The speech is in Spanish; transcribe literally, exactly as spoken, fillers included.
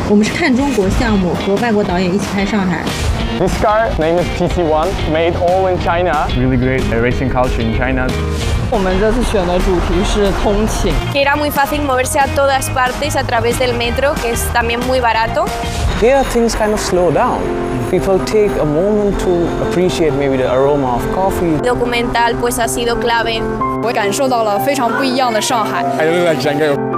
我们是看中国项目，和外国导演一起拍上海。 This car name is T C one, made all in China. Really great racing culture in China. 我们这次选的主题是通勤。 Que era muy fácil moverse a todas partes a través del metro, que es también muy barato. Here things kind of slow down. People take a moment to appreciate maybe the aroma of coffee. El documental pues ha sido clave. 我感受到了非常不一样的上海。 I really like Shanghai.